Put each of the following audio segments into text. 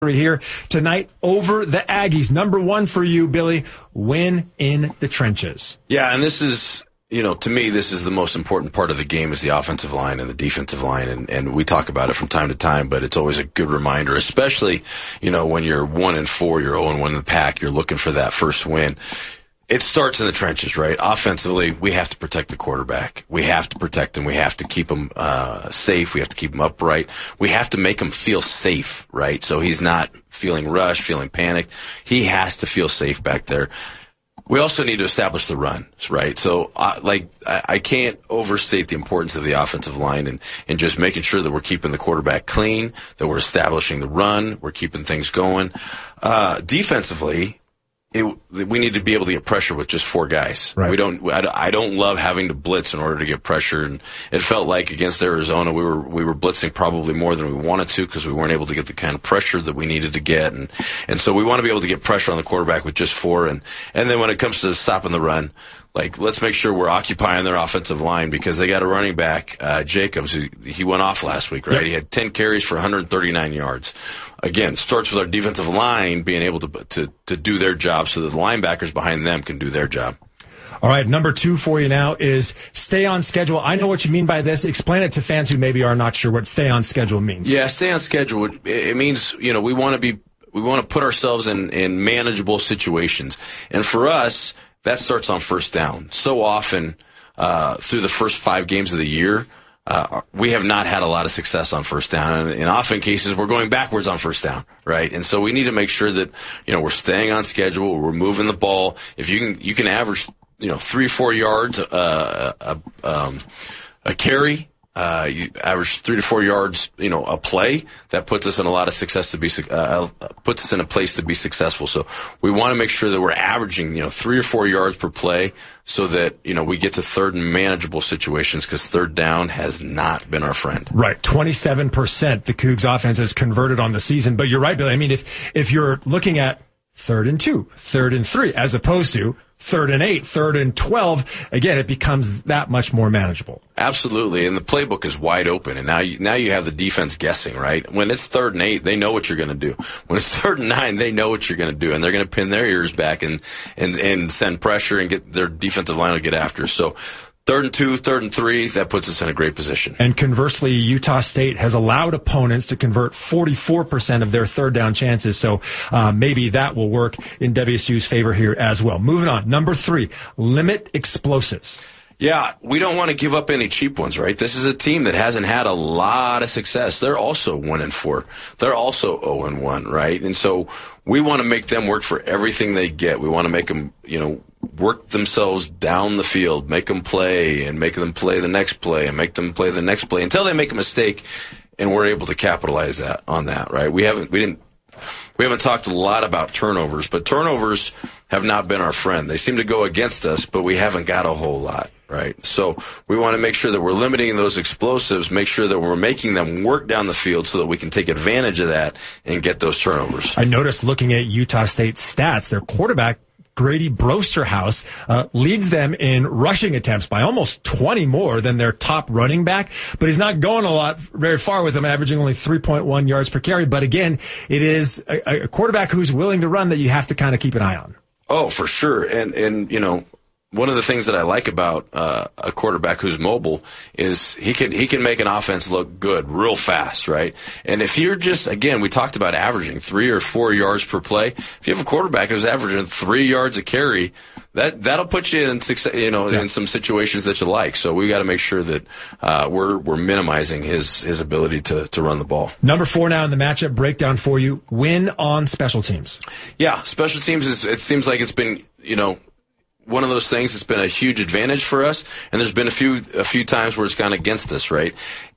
here tonight over the Aggies. Number one for you, Billy, win in the trenches. Yeah, and this is, to me, this is the most important part of the game is the offensive line and the defensive line, and we talk about it from time to time, but it's always a good reminder, especially, when you're 1-4, you're 0-1 in the pack, you're looking for that first win. It starts in the trenches, right? Offensively, we have to protect the quarterback. We have to protect him. We have to keep him safe. We have to keep him upright. We have to make him feel safe, right? So he's not feeling rushed, feeling panicked. He has to feel safe back there. We also need to establish the run, right? So, I can't overstate the importance of the offensive line and just making sure that we're keeping the quarterback clean, that we're establishing the run, we're keeping things going. Defensively, we need to be able to get pressure with just four guys. Right. I don't love having to blitz in order to get pressure, and it felt like against Arizona we were blitzing probably more than we wanted to because we weren't able to get the kind of pressure that we needed to get, and so we want to be able to get pressure on the quarterback with just four, and then when it comes to stopping the run, let's make sure we're occupying their offensive line because they got a running back, Jacobs, he went off last week, right? Yep. He had 10 carries for 139 yards. Again, starts with our defensive line being able to do their job so that the linebackers behind them can do their job. All right, number two for you now is stay on schedule. I know what you mean by this. Explain it to fans who maybe are not sure what stay on schedule means. Yeah, stay on schedule. It means, we want to put ourselves in manageable situations. And for us, that starts on first down. So often, through the first 5 games of the year, we have not had a lot of success on first down. And in often cases, we're going backwards on first down, right? And so we need to make sure that, we're staying on schedule, we're moving the ball. If you can average, 3 or 4 yards, a carry, you average 3 to 4 yards, a play, that puts us in a lot of success puts us in a place to be successful. So we want to make sure that we're averaging, 3 or 4 yards per play so that, we get to third and manageable situations because third down has not been our friend. Right. 27% the Cougs offense has converted on the season. But you're right, Billy. I mean, if you're looking at 3rd and 2, 3rd and 3, as opposed to 3rd and 8, 3rd and 12, again, it becomes that much more manageable. Absolutely, and the playbook is wide open, and now you have the defense guessing, right? When it's 3rd and 8, they know what you're going to do. When it's 3rd and 9, they know what you're going to do, and they're going to pin their ears back and send pressure and get their defensive line to get after. So 3rd and 2, 3rd and 3, that puts us in a great position. And conversely, Utah State has allowed opponents to convert 44% of their third down chances. So maybe that will work in WSU's favor here as well. Moving on. Number 3, limit explosives. Yeah, we don't want to give up any cheap ones, right? This is a team that hasn't had a lot of success. They're also 1-4. They're also 0-1, right? And so we want to make them work for everything they get. We want to make them, work themselves down the field, make them play, and make them play the next play, and make them play the next play until they make a mistake, and we're able to capitalize on that, right? We haven't talked a lot about turnovers, but turnovers have not been our friend. They seem to go against us, but we haven't got a whole lot, right? So we want to make sure that we're limiting those explosives, make sure that we're making them work down the field so that we can take advantage of that and get those turnovers. I noticed looking at Utah State's stats, their quarterback, Grady Brosterhouse, leads them in rushing attempts by almost 20 more than their top running back, but he's not going very far with them, averaging only 3.1 yards per carry. But again, it is a quarterback who's willing to run that you have to kind of keep an eye on. Oh, for sure. And one of the things that I like about a quarterback who's mobile is he can make an offense look good real fast, right? And if you're again, we talked about averaging 3 or 4 yards per play. If you have a quarterback who's averaging 3 yards a carry, that'll put you in in some situations that you like. So we got to make sure that we're minimizing his ability to run the ball. Number 4 now in the matchup breakdown for you: win on special teams. Yeah, special teams it seems like it's been one of those things that's been a huge advantage for us, and there's been a few times where it's gone against us, right?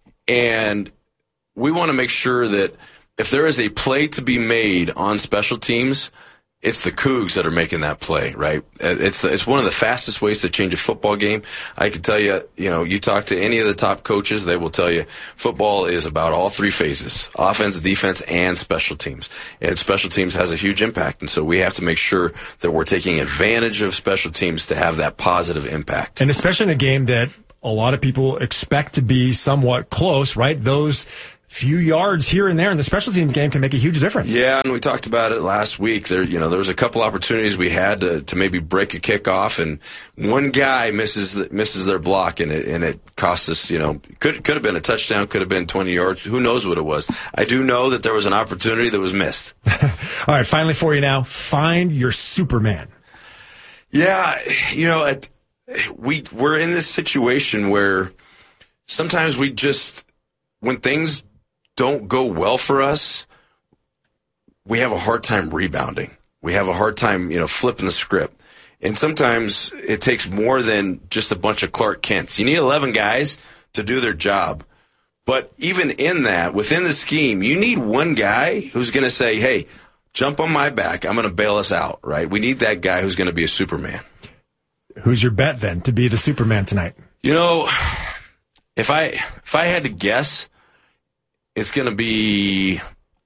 And we want to make sure that if there is a play to be made on special teams, it's the Cougs that are making that play, right? It's one of the fastest ways to change a football game. I can tell you, you talk to any of the top coaches, they will tell you football is about all 3 phases: offense, defense, and special teams. And special teams has a huge impact, and so we have to make sure that we're taking advantage of special teams to have that positive impact. And especially in a game that a lot of people expect to be somewhat close, right? Those few yards here and there in the special teams game can make a huge difference. Yeah, and we talked about it last week. There was a couple opportunities we had to maybe break a kickoff, and one guy misses their block, and it cost us. Could have been a touchdown, could have been 20 yards. Who knows what it was? I do know that there was an opportunity that was missed. All right, finally for you now, find your Superman. Yeah, we're in this situation where sometimes when things don't go well for us, we have a hard time rebounding. We have a hard time, flipping the script. And sometimes it takes more than just a bunch of Clark Kents. You need 11 guys to do their job. But even in that, within the scheme, you need one guy who's going to say, hey, jump on my back. I'm going to bail us out, right? We need that guy who's going to be a Superman. Who's your bet then to be the Superman tonight? If I had to guess, it's going to be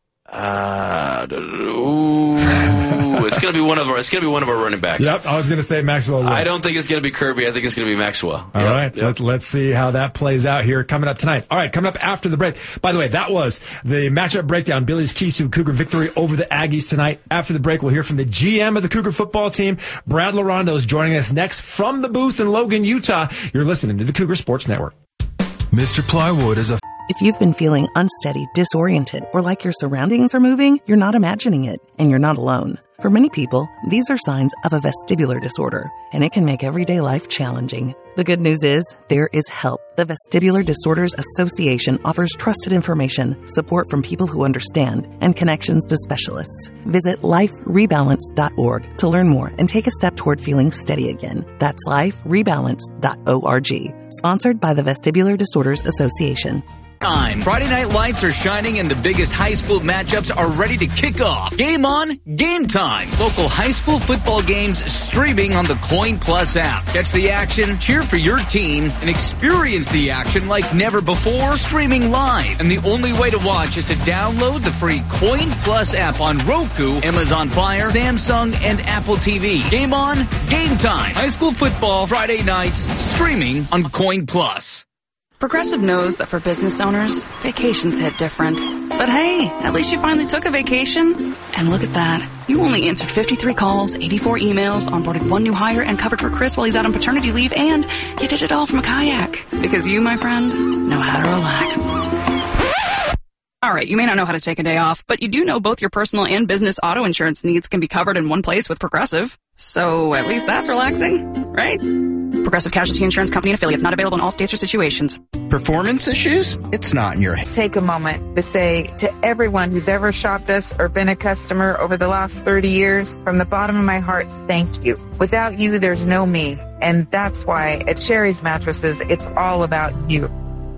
it's going to be one of our running backs. Yep, I was going to say Maxwell Lewis. I don't think it's going to be Kirby. I think it's going to be Maxwell. All right, let's see how that plays out here coming up tonight. All right, coming up after the break. By the way, that was the matchup breakdown. Billy's Kisu Cougar victory over the Aggies tonight. After the break, we'll hear from the GM of the Cougar football team. Brad Larondo is joining us next from the booth in Logan, Utah. You're listening to the Cougar Sports Network. Mr. Plywood is a... If you've been feeling unsteady, disoriented, or like your surroundings are moving, you're not imagining it, and you're not alone. For many people, these are signs of a vestibular disorder, and it can make everyday life challenging. The good news is, there is help. The Vestibular Disorders Association offers trusted information, support from people who understand, and connections to specialists. Visit liferebalance.org to learn more and take a step toward feeling steady again. That's liferebalance.org. Sponsored by the Vestibular Disorders Association. Friday night lights are shining and the biggest high school matchups are ready to kick off. Game on, game time. Local high school football games streaming on the Coin Plus app. Catch the action, cheer for your team, and experience the action like never before streaming live. And the only way to watch is to download the free Coin Plus app on Roku, Amazon Fire, Samsung, and Apple TV. Game on, game time. High school football Friday nights streaming on Coin Plus. Progressive knows that for business owners, vacations hit different. But hey, at least you finally took a vacation. And look at that. You only answered 53 calls, 84 emails, onboarded one new hire, and covered for Chris while he's out on paternity leave, and you did it all from a kayak. Because you, my friend, know how to relax. All right, you may not know how to take a day off, but you do know both your personal and business auto insurance needs can be covered in one place with Progressive. So at least that's relaxing, right? Progressive Casualty Insurance Company and affiliates, not available in all states or situations. Performance issues? It's not in your head. Take a moment to say to everyone who's ever shopped us or been a customer over the last 30 years, from the bottom of my heart, thank you. Without you, there's no me. And that's why at Sherry's Mattresses, it's all about you.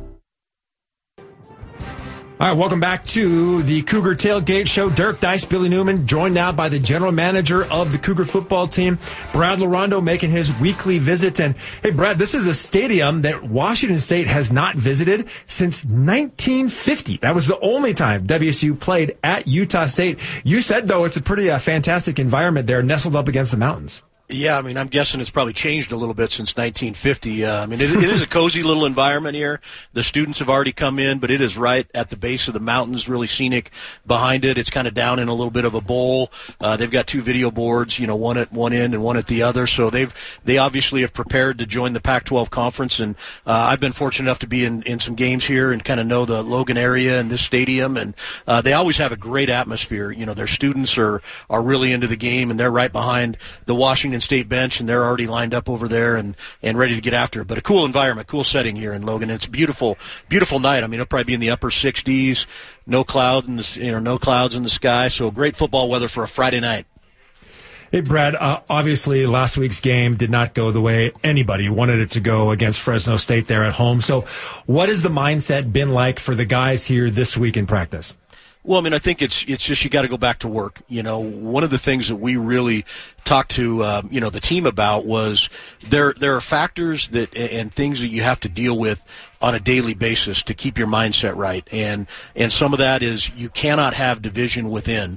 All right, welcome back to the Cougar Tailgate Show. Dirk Dice, Billy Newman, joined now by the general manager of the Cougar football team, Brad Larondo, making his weekly visit. And, hey, Brad, this is a stadium that Washington State has not visited since 1950. That was the only time WSU played at Utah State. You said, though, it's a pretty fantastic environment there, nestled up against the mountains. Yeah, I mean, I'm guessing it's probably changed a little bit since 1950. It is a cozy little environment here. The students have already come in, but it is right at the base of the mountains, really scenic behind it. It's kind of down in a little bit of a bowl. They've got two video boards, one at one end and one at the other. So they obviously have prepared to join the Pac-12 conference, and I've been fortunate enough to be in some games here and kind of know the Logan area and this stadium, and they always have a great atmosphere. Their students are really into the game, and they're right behind the Washington State bench, and they're already lined up over there and ready to get after it. But a cool environment, cool setting here in Logan. It's a beautiful night. I mean, it'll probably be in the upper 60s, no clouds in the sky. So great football weather for a Friday night. Hey, Brad, obviously last week's game did not go the way anybody wanted it to go against Fresno State there at home. So what has the mindset been like for the guys here this week in practice? Well, I mean, I think it's just you got to go back to work. One of the things that we really talked to the team about was there are factors that and things that you have to deal with on a daily basis to keep your mindset right, and some of that is you cannot have division within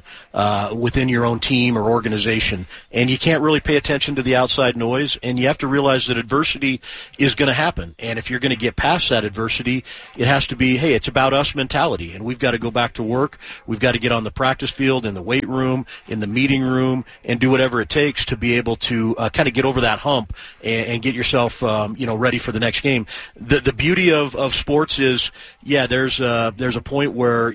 your own team or organization, and you can't really pay attention to the outside noise, and you have to realize that adversity is going to happen, and if you're going to get past that adversity, it has to be, hey, it's about us mentality, and we've got to go back to work, we've got to get on the practice field, in the weight room, in the meeting room, and do whatever it takes to be able to kind of get over that hump and get yourself ready for the next game. The beauty of sports is, there's a point where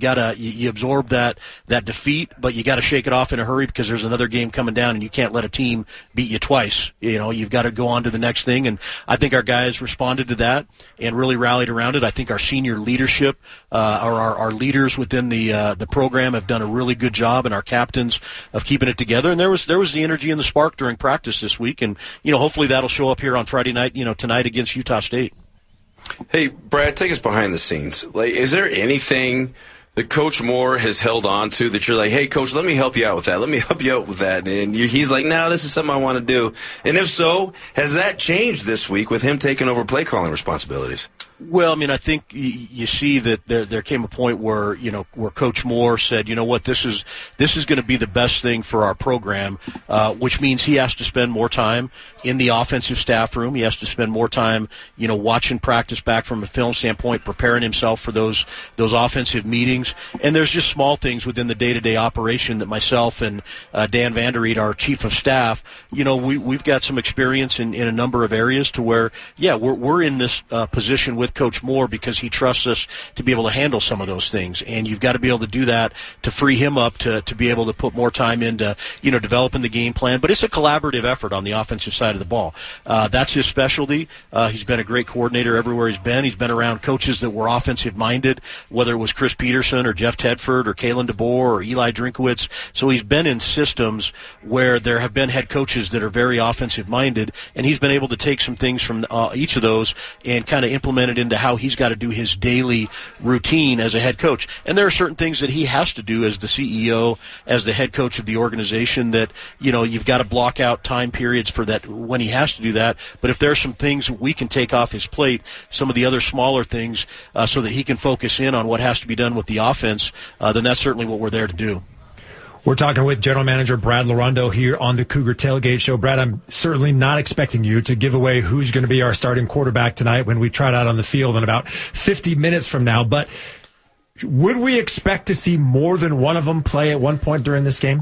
you absorb that defeat, but you got to shake it off in a hurry because there's another game coming down, and you can't let a team beat you twice. You've got to go on to the next thing, and I think our guys responded to that and really rallied around it. I think our senior leadership, or our leaders within the program, have done a really good job, and our captains of keeping it together. And there was the energy and the spark during practice this week, and hopefully that'll show up here on Friday night, tonight against Utah State. Hey, Brad, take us behind the scenes. Like, is there anything that Coach Moore has held on to that you're like, hey, Coach, let me help you out with that. Let me help you out with that. And he's like, no, this is something I want to do. And if so, has that changed this week with him taking over play calling responsibilities? Well, I mean, I think you see that there came a point where Coach Moore said, you know what, this is going to be the best thing for our program, which means he has to spend more time in the offensive staff room. He has to spend more time, watching practice back from a film standpoint, preparing himself for those offensive meetings. And there's just small things within the day-to-day operation that myself and Dan Vanderreed, our chief of staff, we've got some experience in a number of areas to where, we're in this position with Coach Moore because he trusts us to be able to handle some of those things, and you've got to be able to do that to free him up to be able to put more time into developing the game plan. But it's a collaborative effort on the offensive side of the ball. That's his specialty. He's been a great coordinator everywhere he's been. He's been around coaches that were offensive minded, whether it was Chris Peterson or Jeff Tedford or Kalen DeBoer or Eli Drinkowitz. So he's been in systems where there have been head coaches that are very offensive minded, and he's been able to take some things from each of those and kind of implement it into how he's got to do his daily routine as a head coach. And there are certain things that he has to do as the CEO, as the head coach of the organization, that you've got to block out time periods for that when he has to do that. But if there are some things we can take off his plate, some of the other smaller things, so that he can focus in on what has to be done with the offense, then that's certainly what we're there to do. We're talking with General Manager Brad Larondo here on the Cougar Tailgate Show. Brad, I'm certainly not expecting you to give away who's going to be our starting quarterback tonight when we trot out on the field in about 50 minutes from now. But would we expect to see more than one of them play at one point during this game?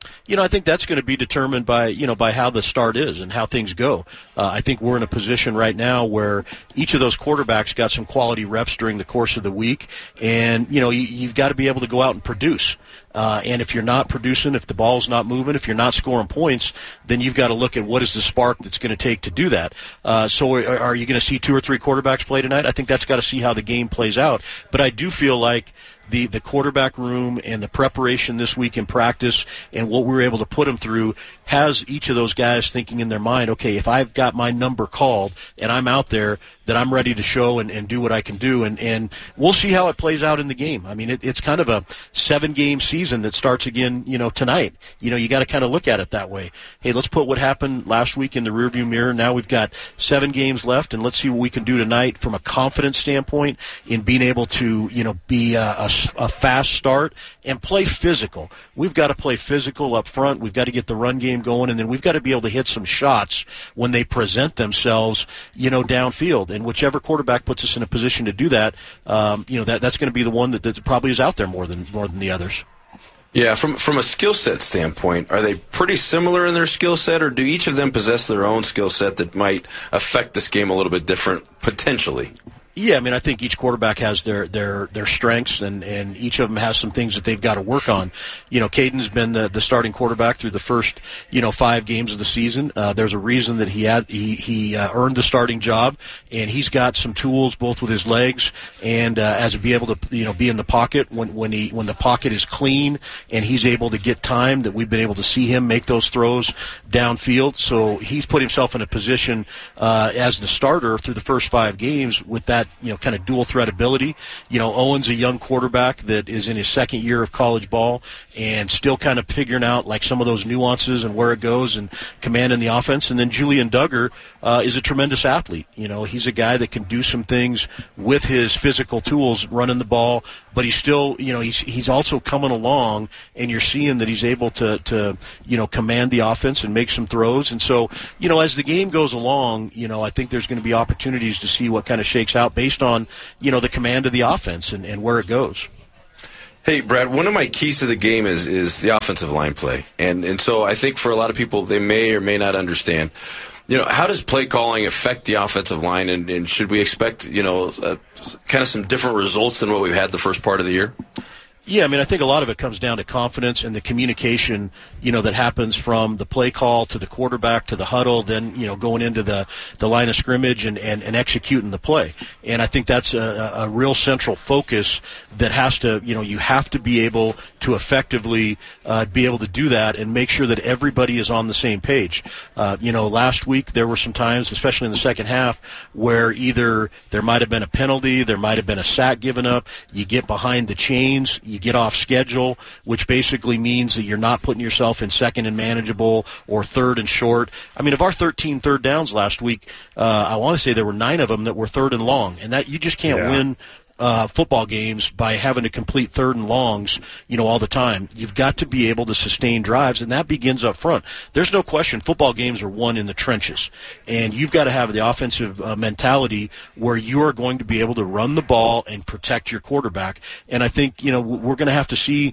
I think that's going to be determined by how the start is and how things go. I think we're in a position right now where each of those quarterbacks got some quality reps during the course of the week, and you've got to be able to go out and produce. And if you're not producing, if the ball's not moving, if you're not scoring points, then you've got to look at what is the spark that's going to take to do that. So are you going to see two or three quarterbacks play tonight? I think that's got to see how the game plays out. But I do feel like the quarterback room and the preparation this week in practice and what we were able to put them through has each of those guys thinking in their mind, okay, if I've got my number called and I'm out there, that I'm ready to show and do what I can do. And we'll see how it plays out in the game. I mean, it's kind of a 7-game season that starts again, tonight. You got to kind of look at it that way. Hey, let's put what happened last week in the rearview mirror. Now we've got 7 games left, and let's see what we can do tonight from a confidence standpoint in being able to, be a fast start and play physical. We've got to play physical up front. We've got to get the run game going, and then we've got to be able to hit some shots when they present themselves, downfield. And whichever quarterback puts us in a position to do that, that's going to be the one that probably is out there more than the others. Yeah, from a skill set standpoint, are they pretty similar in their skill set, or do each of them possess their own skill set that might affect this game a little bit different potentially? Yeah, I mean, I think each quarterback has their strengths, and each of them has some things that they've got to work on. Caden's been the starting quarterback through the first, 5 games of the season. There's a reason that he earned the starting job, and he's got some tools both with his legs and as to be able to, be in the pocket when the pocket is clean and he's able to get time, that we've been able to see him make those throws downfield. So he's put himself in a position as the starter through the first 5 games with that kind of dual threat ability. Owen's a young quarterback that is in his second year of college ball and still kind of figuring out like some of those nuances and where it goes and commanding the offense. And then Julian Duggar is a tremendous athlete. He's a guy that can do some things with his physical tools running the ball, but he's still, he's also coming along, and you're seeing that he's able to command the offense and make some throws. And so, as the game goes along, I think there's going to be opportunities to see what kind of shakes out based on, the command of the offense and where it goes. Hey, Brad, one of my keys to the game is the offensive line play. And so I think for a lot of people, they may or may not understand, how does play calling affect the offensive line, and should we expect, kind of some different results than what we've had the first part of the year? Yeah, I think a lot of it comes down to confidence and the communication, that happens from the play call to the quarterback to the huddle, then, going into the line of scrimmage and executing the play. And I think that's a real central focus that has to, you have to be able to effectively be able to do that and make sure that everybody is on the same page. Last week there were some times, especially in the second half, where either there might have been a penalty, there might have been a sack given up, you get behind the chains, you get off schedule, which basically means that you're not putting yourself in second and manageable or third and short. Of our 13 third downs last week, I want to say there were 9 of them that were third and long, and that you just can't win football games by having to complete third and longs, all the time. You've got to be able to sustain drives, and that begins up front. There's no question football games are won in the trenches, and you've got to have the offensive mentality where you are going to be able to run the ball and protect your quarterback. And I think, we're going to have to see,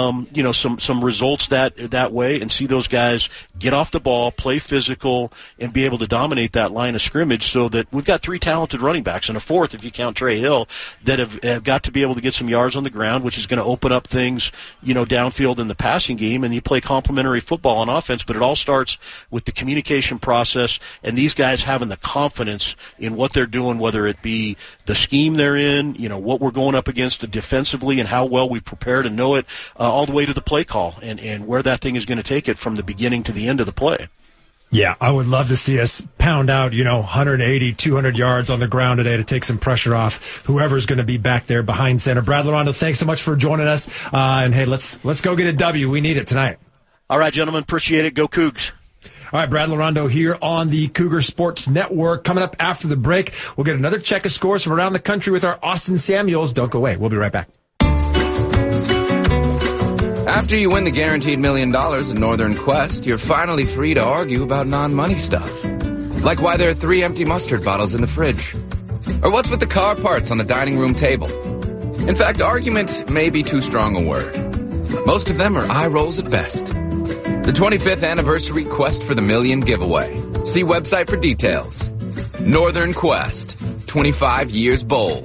some results that way, and see those guys get off the ball, play physical, and be able to dominate that line of scrimmage, so that we've got 3 talented running backs, and a 4th if you count Trey Hill, that have got to be able to get some yards on the ground, which is going to open up things, downfield in the passing game, and you play complementary football on offense. But it all starts with the communication process and these guys having the confidence in what they're doing, whether it be the scheme they're in, what we're going up against defensively and how well we've prepared and know it, all the way to the play call and where that thing is going to take it from the beginning to the end of the play. Yeah, I would love to see us pound out, 180, 200 yards on the ground today to take some pressure off whoever's going to be back there behind center. Brad Larondo, thanks so much for joining us. And hey, let's go get a W. We need it tonight. All right, gentlemen, appreciate it. Go Cougs. All right, Brad Larondo here on the Cougar Sports Network. Coming up after the break, we'll get another check of scores from around the country with our Austin Samuels. Don't go away. We'll be right back. After you win the guaranteed $1 million in Northern Quest, you're finally free to argue about non-money stuff. Like why there are 3 empty mustard bottles in the fridge. Or what's with the car parts on the dining room table. In fact, argument may be too strong a word. Most of them are eye rolls at best. The 25th anniversary Quest for the Million giveaway. See website for details. Northern Quest, 25 years bold.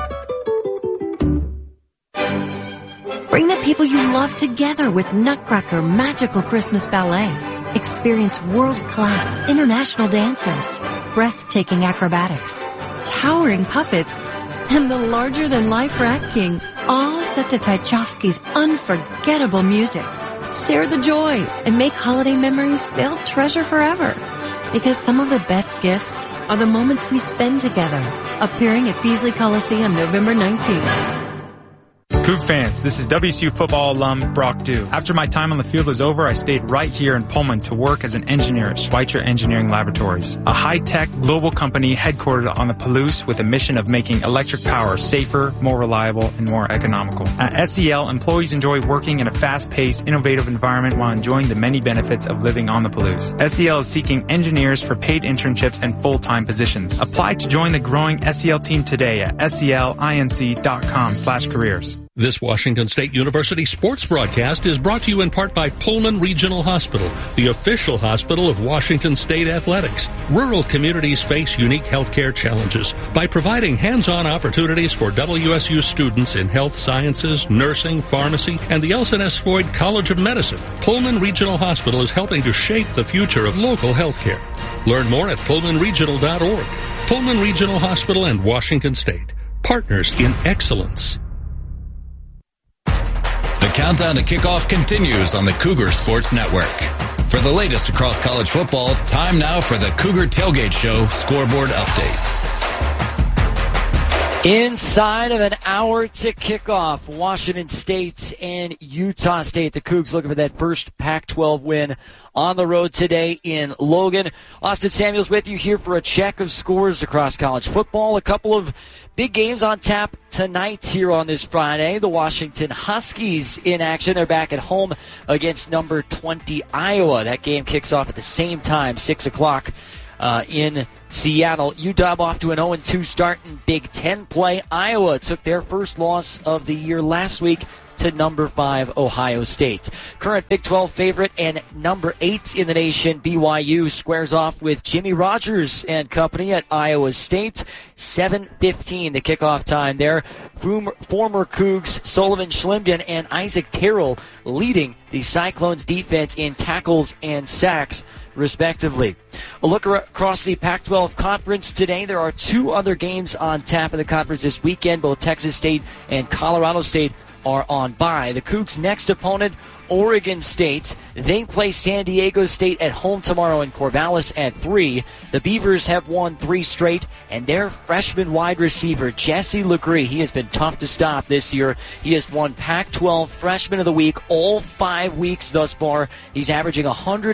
Bring the people you love together with Nutcracker Magical Christmas Ballet. Experience world-class international dancers, breathtaking acrobatics, towering puppets, and the larger-than-life Rat King, all set to Tchaikovsky's unforgettable music. Share the joy and make holiday memories they'll treasure forever. Because some of the best gifts are the moments we spend together. Appearing at Beasley Coliseum November 19th. Coug fans, this is WSU football alum Brock Dew. After my time on the field was over, I stayed right here in Pullman to work as an engineer at Schweitzer Engineering Laboratories, a high-tech global company headquartered on the Palouse with a mission of making electric power safer, more reliable, and more economical. At SEL, employees enjoy working in a fast-paced, innovative environment while enjoying the many benefits of living on the Palouse. SEL is seeking engineers for paid internships and full-time positions. Apply to join the growing SEL team today at selinc.com/careers. This Washington State University sports broadcast is brought to you in part by Pullman Regional Hospital, the official hospital of Washington State Athletics. Rural communities face unique healthcare challenges. By providing hands-on opportunities for WSU students in health sciences, nursing, pharmacy, and the Elson S. Floyd College of Medicine, Pullman Regional Hospital is helping to shape the future of local healthcare. Learn more at pullmanregional.org. Pullman Regional Hospital and Washington State, partners in excellence. The countdown to kickoff continues on the Cougar Sports Network. For the latest across college football, time now for the Cougar Tailgate Show Scoreboard Update. Inside of an hour to kick off, Washington State and Utah State. The Cougs looking for that first Pac-12 win on the road today in Logan. Austin Samuels with you here for a check of scores across college football. A couple of big games on tap tonight here on this Friday. The Washington Huskies in action. They're back at home against number 20 Iowa. That game kicks off at the same time, 6 o'clock in Seattle. UW off to an 0-2 start in Big Ten play. Iowa took their first loss of the year last week to number 5 Ohio State. Current Big 12 favorite and number 8 in the nation, BYU, squares off with Jimmy Rogers and company at Iowa State. 7:15 the kickoff time there. Former Cougs Sullivan Schlimden and Isaac Terrell leading the Cyclones defense in tackles and sacks, respectively. A look across the Pac-12 conference today. There are two other games on tap in the conference this weekend. Both Texas State and Colorado State are on bye. The Cougs' next opponent, Oregon State. They play San Diego State at home tomorrow in Corvallis at 3. The Beavers have won 3 straight, and their freshman wide receiver, Jesse Legree, he has been tough to stop this year. He has won Pac-12 Freshman of the Week all 5 weeks thus far. He's averaging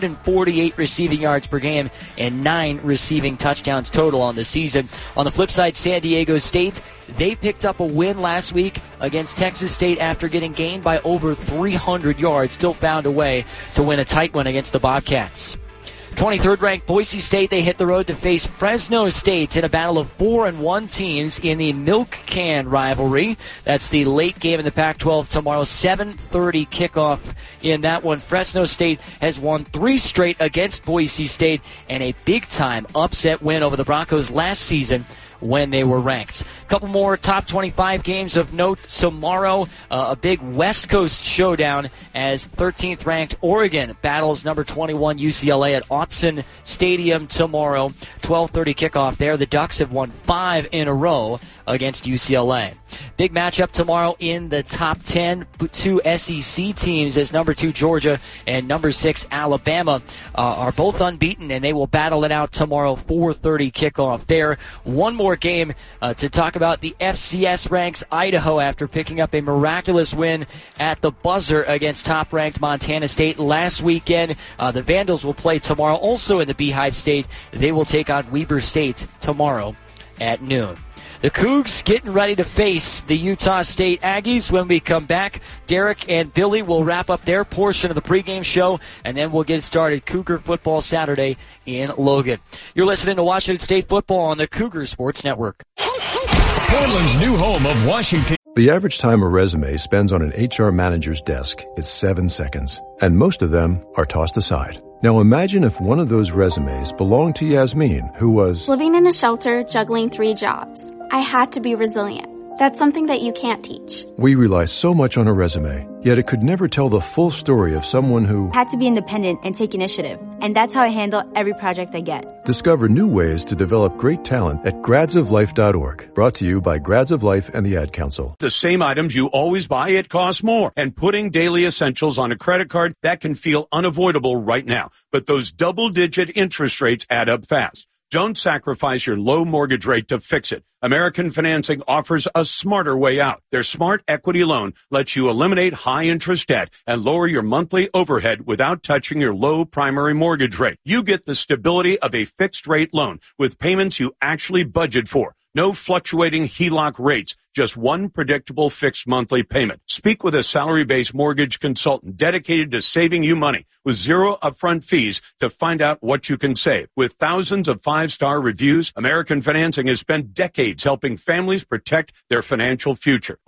148 receiving yards per game and 9 receiving touchdowns total on the season. On the flip side, San Diego State, they picked up a win last week against Texas State after getting gained by over 300 yards. Still found a way to win a tight one against the Bobcats. 23rd ranked Boise State, they hit the road to face Fresno State in a battle of 4-1 teams in the Milk Can rivalry. That's the late game in the Pac-12 tomorrow, 7:30 kickoff in that one. Fresno State has won 3 straight against Boise State and a big-time upset win over the Broncos last season when they were ranked. A couple more top 25 games of note tomorrow. A big West Coast showdown as 13th ranked Oregon battles number 21 UCLA at Autzen Stadium tomorrow. 12:30 kickoff there. The Ducks have won 5 in a row against UCLA. Big matchup tomorrow in the top 10. 2 SEC teams as number 2 Georgia and number 6 Alabama are both unbeaten, and they will battle it out tomorrow. 4:30 kickoff there. One more game to talk about. The FCS ranks Idaho after picking up a miraculous win at the buzzer against top-ranked Montana State last weekend. The Vandals will play tomorrow also in the Beehive State. They will take on Weber State tomorrow at noon. The Cougs getting ready to face the Utah State Aggies. When we come back, Derek and Billy will wrap up their portion of the pregame show, and then we'll get started Cougar Football Saturday in Logan. You're listening to Washington State Football on the Cougar Sports Network. Portland's new home of Washington. The average time a resume spends on an HR manager's desk is 7 seconds, and most of them are tossed aside. Now imagine if one of those resumes belonged to Yasmin, who was living in a shelter, juggling 3 jobs. I had to be resilient. That's something that you can't teach. We rely so much on a resume, yet it could never tell the full story of someone who had to be independent and take initiative. And that's how I handle every project I get. Discover new ways to develop great talent at gradsoflife.org. Brought to you by Grads of Life and the Ad Council. The same items you always buy, it costs more. And putting daily essentials on a credit card, that can feel unavoidable right now. But those double-digit interest rates add up fast. Don't sacrifice your low mortgage rate to fix it. American Financing offers a smarter way out. Their Smart Equity Loan lets you eliminate high-interest debt and lower your monthly overhead without touching your low primary mortgage rate. You get the stability of a fixed-rate loan with payments you actually budget for. No fluctuating HELOC rates, just one predictable fixed monthly payment. Speak with a salary-based mortgage consultant dedicated to saving you money with 0 upfront fees to find out what you can save. With thousands of 5-star reviews, American Financing has spent decades helping families protect their financial future.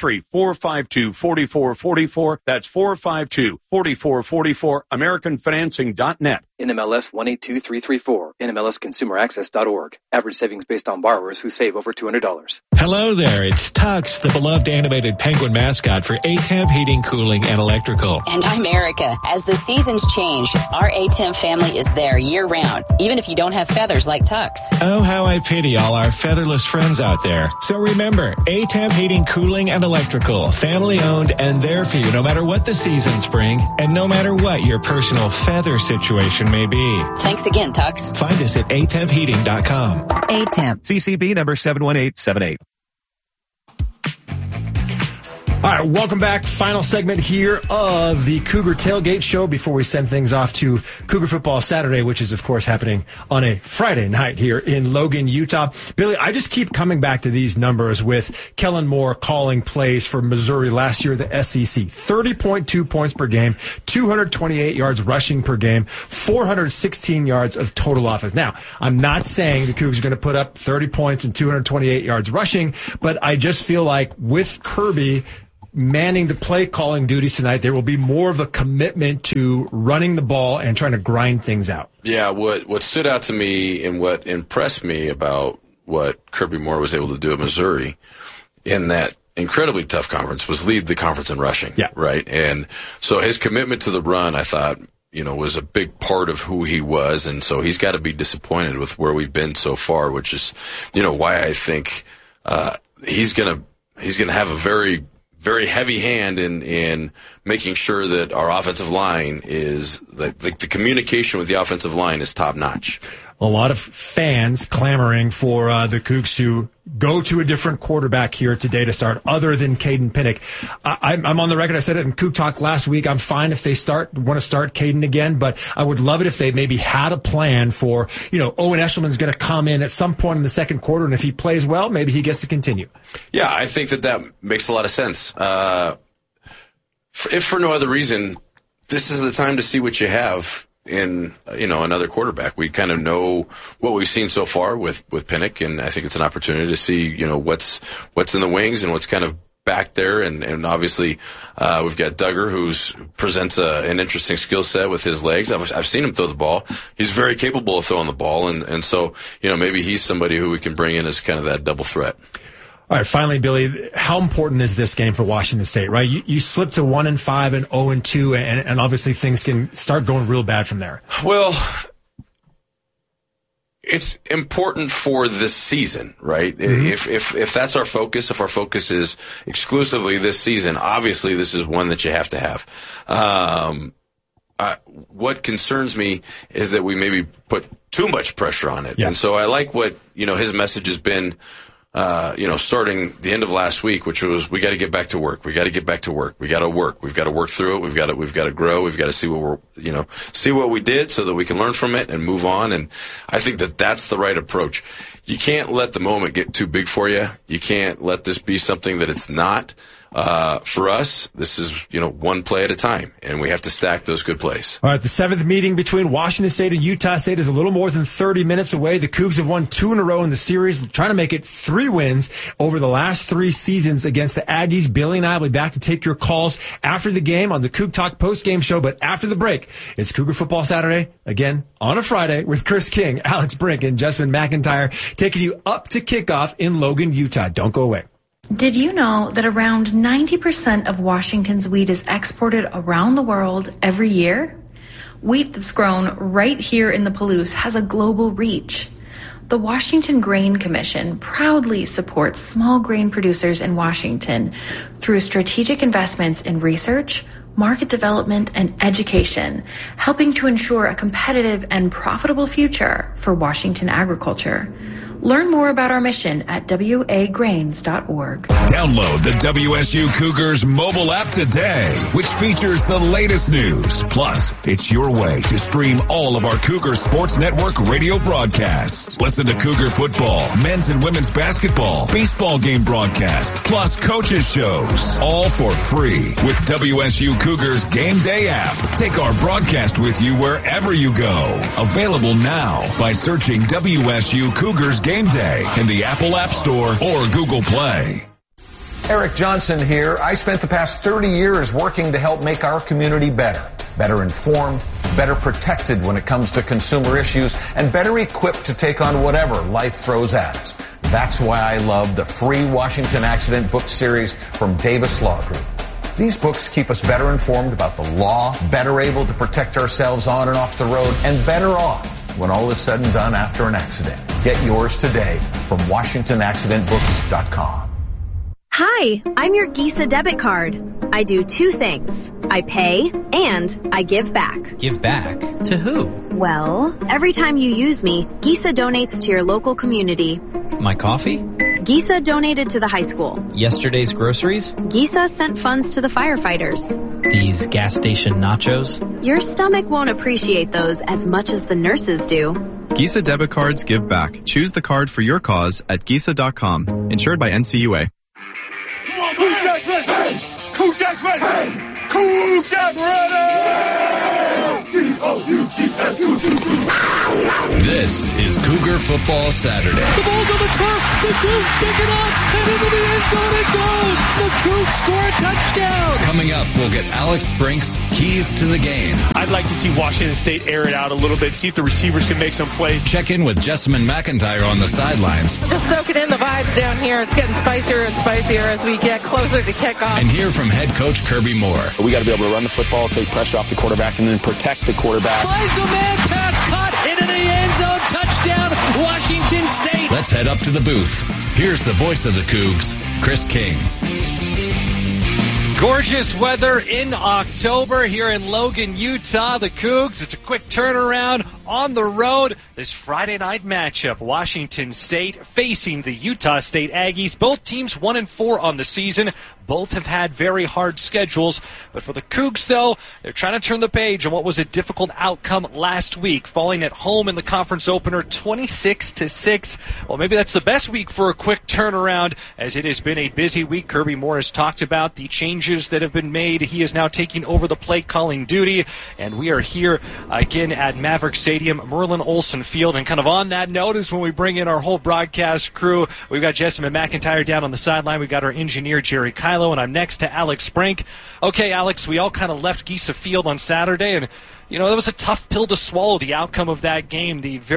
503-452-4444. That's 452-4444. AmericanFinancing.net. NMLS 182334. NMLSConsumerAccess.org. Average savings based on borrowers who save over $200. Hello there, it's Tux, the beloved animated penguin mascot for ATEMP Heating, Cooling, and Electrical. And I'm Erica. As the seasons change, our ATEMP family is there year-round, even if you don't have feathers like Tux. Oh, how I pity all our featherless friends out there. So remember, ATEMP Heating, Cooling, and Electrical. Family-owned and there for you no matter what the seasons bring and no matter what your personal feather situation may be. Thanks again, Tux. Find us at atempheating.com. ATEMP. CCB number 71878. All right, welcome back. Final segment here of the Cougar Tailgate Show before we send things off to Cougar Football Saturday, which is, of course, happening on a Friday night here in Logan, Utah. Billy, I just keep coming back to these numbers with Kellen Moore calling plays for Missouri last year, the SEC. 30.2 points per game, 228 yards rushing per game, 416 yards of total offense. Now, I'm not saying the Cougars are going to put up 30 points and 228 yards rushing, but I just feel like with Kirby manning the play calling duties tonight, there will be more of a commitment to running the ball and trying to grind things out. Yeah, what stood out to me and what impressed me about what Kirby Moore was able to do at Missouri in that incredibly tough conference was lead the conference in rushing. Yeah. Right. And so his commitment to the run, I thought, was a big part of who he was. And so he's got to be disappointed with where we've been so far, which is, why I think, he's going to have a very, very heavy hand in making sure that our offensive line is the communication with the offensive line is top notch. A lot of fans clamoring for the Cougs to go to a different quarterback here today to start other than Caden Pinnock. I'm on the record. I said it in Coug Talk last week. I'm fine if they want to start Caden again, but I would love it if they maybe had a plan for, Owen Eshelman's going to come in at some point in the second quarter, and if he plays well, maybe he gets to continue. Yeah, I think that makes a lot of sense. If for no other reason, this is the time to see what you have in another quarterback. We kind of know what we've seen so far with Pinnock, and I think it's an opportunity to see what's in the wings and what's kind of back there, and obviously we've got Duggar, who presents an interesting skill set with his legs. I've seen him throw the ball. He's very capable of throwing the ball, and so maybe he's somebody who we can bring in as kind of that double threat. All right, finally, Billy, how important is this game for Washington State, right? You slip to 1-5 and 0-2, and obviously things can start going real bad from there. Well, it's important for this season, right? Mm-hmm. If that's our focus, if our focus is exclusively this season, obviously this is one that you have to have. What concerns me is that we maybe put too much pressure on it. Yeah. And so I like what, his message has been, starting the end of last week, which was, we got to get back to work. We got to get back to work. We got to work. We've got to work through it. We've got to grow. We've got to see see what we did so that we can learn from it and move on. And I think that that's the right approach. You can't let the moment get too big for you. You can't let this be something that it's not. For us, this is, one play at a time, and we have to stack those good plays. All right, the seventh meeting between Washington State and Utah State is a little more than 30 minutes away. The Cougs have won 2 in a row in the series, trying to make it 3 wins over the last 3 seasons against the Aggies. Billy and I will be back to take your calls after the game on the Coug Talk post-game show, but after the break, it's Cougar Football Saturday, again, on a Friday, with Chris King, Alex Brink, and Jessamine McIntyre taking you up to kickoff in Logan, Utah. Don't go away. Did you know that around 90% of Washington's wheat is exported around the world every year? Wheat that's grown right here in the Palouse has a global reach. The Washington Grain Commission proudly supports small grain producers in Washington through strategic investments in research, market development, and education, helping to ensure a competitive and profitable future for Washington agriculture. Learn more about our mission at wagrains.org. Download the WSU Cougars mobile app today, which features the latest news. Plus, it's your way to stream all of our Cougar Sports Network radio broadcasts. Listen to Cougar football, men's and women's basketball, baseball game broadcast, plus coaches shows, all for free with WSU Cougars Game Day app. Take our broadcast with you wherever you go. Available now by searching WSU Cougars Game Day in the Apple App Store or Google Play. Eric Johnson here. I spent the past 30 years working to help make our community better informed, better protected when it comes to consumer issues, and better equipped to take on whatever life throws at us. That's why I love the free Washington Accident book series from Davis Law Group. These books keep us better informed about the law, better able to protect ourselves on and off the road, and better off when all is said and done after an accident. Get yours today from WashingtonAccidentBooks.com. Hi, I'm your Gisa debit card. I do 2 things. I pay and I give back. Give back? To who? Well, every time you use me, Gisa donates to your local community. My coffee? Gisa donated to the high school. Yesterday's groceries? Gisa sent funds to the firefighters. These gas station nachos? Your stomach won't appreciate those as much as the nurses do. Gisa debit cards give back. Choose the card for your cause at Gisa.com. Insured by NCUA. Cougs ready! Hey! Cougs ready! Hey! Cougs ready! This is Cougar Football Saturday. The ball's on the turf. The Cougs pick it up, and into the end zone it goes. The Cougs score a touchdown. Coming up, we'll get Alex Brink's keys to the game. I'd like to see Washington State air it out a little bit, see if the receivers can make some plays. Check in with Jessamine McIntyre on the sidelines. Just soaking in the vibes down here. It's getting spicier and spicier as we get closer to kickoff. And hear from head coach Kirby Moore. We got to be able to run the football, take pressure off the quarterback, and then protect the quarterback. Finds a man, pass caught into the end zone, touchdown, Washington State. Let's head up to the booth. Here's the voice of the Cougs, Chris King. Gorgeous weather in October here in Logan, Utah. The Cougs, it's a quick turnaround on the road. This Friday night matchup, Washington State facing the Utah State Aggies. Both teams 1-4 on the season. Both have had very hard schedules. But for the Cougs, though, they're trying to turn the page on what was a difficult outcome last week, falling at home in the conference opener 26-6. Well, maybe that's the best week for a quick turnaround, as it has been a busy week. Kirby Moore has talked about the changes that have been made. He is now taking over the play calling duty, and we are here again at Maverick Stadium, Merlin Olsen Field. And kind of on that note is when we bring in our whole broadcast crew. We've got Jessamine McIntyre down on the sideline. We've got our engineer, Jerry Kylo, and I'm next to Alex Brink. Okay, Alex, we all kind of left Gisa Field on Saturday, and, you know, it was a tough pill to swallow, the outcome of that game. The